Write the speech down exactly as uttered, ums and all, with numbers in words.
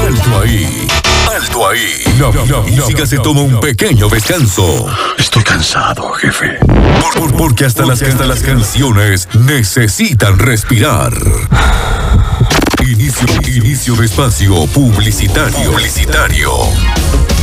Alto ahí. Alto ahí. La, la música se toma un pequeño descanso. Estoy cansado, jefe. Por, por- porque hasta las, hasta las canciones necesitan respirar. Inicio, inicio de espacio publicitario. Publicitario.